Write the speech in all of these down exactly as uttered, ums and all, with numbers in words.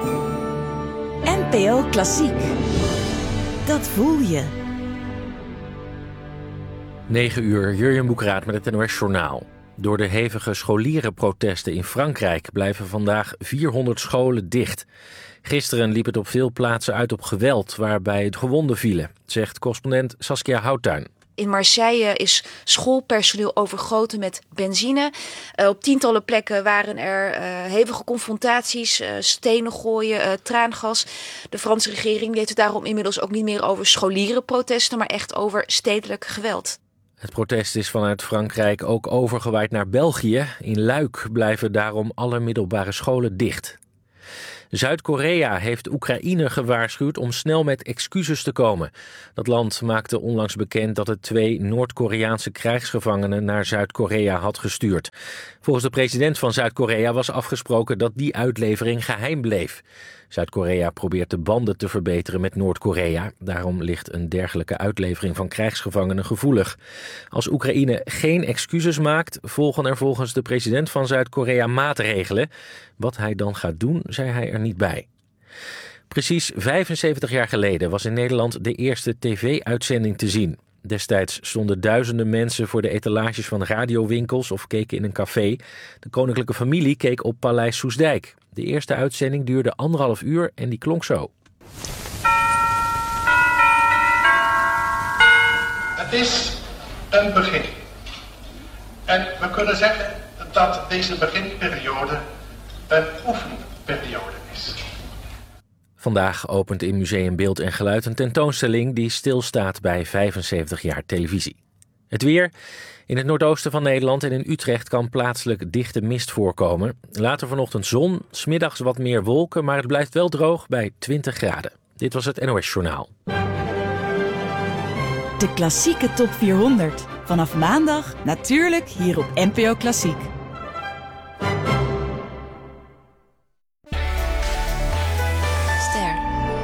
N P O Klassiek. Dat voel je. negen uur, Jurjen Boekraat met het N O S-journaal. Door de hevige scholierenprotesten in Frankrijk blijven vandaag vierhonderd scholen dicht. Gisteren liep het op veel plaatsen uit op geweld waarbij het gewonden vielen, zegt correspondent Saskia Houttuin. In Marseille is schoolpersoneel overgoten met benzine. Uh, op tientallen plekken waren er uh, hevige confrontaties, uh, stenen gooien, uh, traangas. De Franse regering heeft het daarom inmiddels ook niet meer over scholierenprotesten, maar echt over stedelijk geweld. Het protest is vanuit Frankrijk ook overgewaaid naar België. In Luik blijven daarom alle middelbare scholen dicht. Zuid-Korea heeft Oekraïne gewaarschuwd om snel met excuses te komen. Dat land maakte onlangs bekend dat het twee Noord-Koreaanse krijgsgevangenen naar Zuid-Korea had gestuurd. Volgens de president van Zuid-Korea was afgesproken dat die uitlevering geheim bleef. Zuid-Korea probeert de banden te verbeteren met Noord-Korea. Daarom ligt een dergelijke uitlevering van krijgsgevangenen gevoelig. Als Oekraïne geen excuses maakt, volgen er volgens de president van Zuid-Korea maatregelen. Wat hij dan gaat doen, zei hij er niet bij. Precies vijfenzeventig jaar geleden was in Nederland de eerste tv-uitzending te zien. Destijds stonden duizenden mensen voor de etalages van radiowinkels of keken in een café. De koninklijke familie keek op Paleis Soestdijk. De eerste uitzending duurde anderhalf uur en die klonk zo. Het is een begin. En we kunnen zeggen dat deze beginperiode een oefenperiode is. Vandaag opent in Museum Beeld en Geluid een tentoonstelling die stilstaat bij vijfenzeventig jaar televisie. Het weer. In het noordoosten van Nederland en in Utrecht kan plaatselijk dichte mist voorkomen. Later vanochtend zon, 's middags wat meer wolken, maar het blijft wel droog bij twintig graden. Dit was het N O S-journaal. De klassieke top vierhonderd. Vanaf maandag natuurlijk hier op N P O Klassiek. Ster.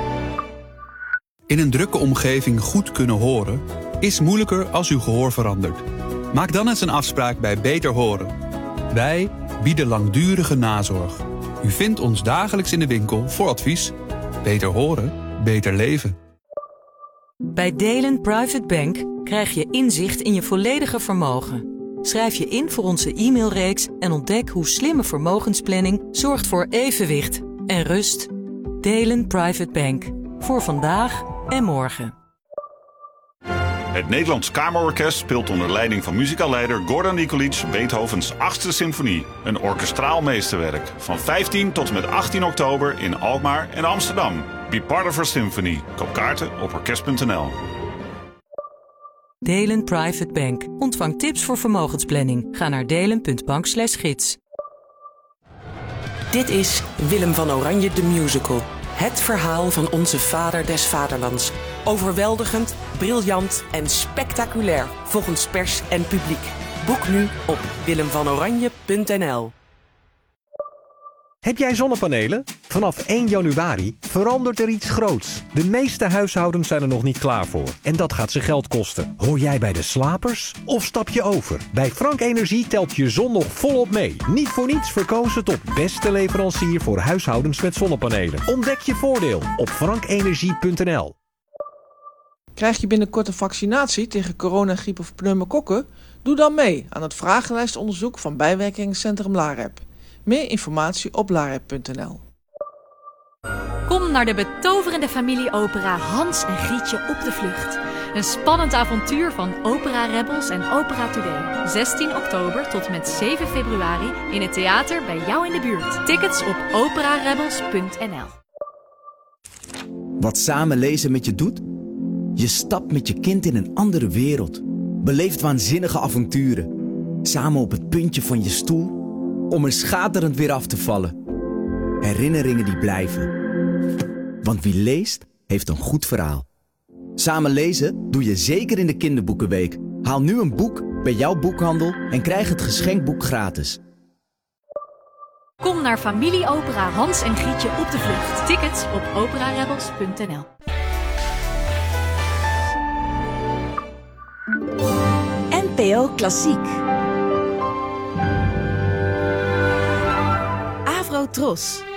In een drukke omgeving goed kunnen horen is moeilijker als uw gehoor verandert. Maak dan eens een afspraak bij Beter Horen. Wij bieden langdurige nazorg. U vindt ons dagelijks in de winkel voor advies. Beter horen, beter leven. Bij Delen Private Bank krijg je inzicht in je volledige vermogen. Schrijf je in voor onze e-mailreeks en ontdek hoe slimme vermogensplanning zorgt voor evenwicht en rust. Delen Private Bank. Voor vandaag en morgen. Het Nederlands Kamerorkest speelt onder leiding van muzikaalleider Gordon Nikolic Beethovens achtste symfonie. Een orkestraal meesterwerk. Van vijftien tot en met achttien oktober in Alkmaar en Amsterdam. Be part of our symphony. Koop kaarten op orkest punt n l. Delen Private Bank. Ontvang tips voor vermogensplanning. Ga naar delen punt bank slash gids. Dit is Willem van Oranje de Musical. Het verhaal van onze vader des vaderlands. Overweldigend, briljant en spectaculair volgens pers en publiek. Boek nu op willem van oranje punt n l. Heb jij zonnepanelen? Vanaf één januari verandert er iets groots. De meeste huishoudens zijn er nog niet klaar voor. En dat gaat ze geld kosten. Hoor jij bij de slapers? Of stap je over? Bij Frank Energie telt je zon nog volop mee. Niet voor niets verkozen tot beste leverancier voor huishoudens met zonnepanelen. Ontdek je voordeel op frank energie punt n l. Krijg je binnenkort een vaccinatie tegen corona, griep of pneumokokken? Doe dan mee aan het vragenlijstonderzoek van bijwerkingencentrum LAREP. Meer informatie op larep punt n l. Kom naar de betoverende familieopera Hans en Grietje op de vlucht. Een spannend avontuur van Opera Rebels en Opera Today. zestien oktober tot en met zeven februari in het theater bij jou in de buurt. Tickets op opera rebels punt n l. Wat samen lezen met je doet? Je stapt met je kind in een andere wereld. Beleeft waanzinnige avonturen. Samen op het puntje van je stoel om er schaterend weer af te vallen. Herinneringen die blijven. Want wie leest, heeft een goed verhaal. Samen lezen doe je zeker in de kinderboekenweek. Haal nu een boek bij jouw boekhandel en krijg het geschenkboek gratis. Kom naar familieopera Hans en Grietje op de vlucht. Tickets op opera rebels punt n l. N P O Klassiek. Avro Tros.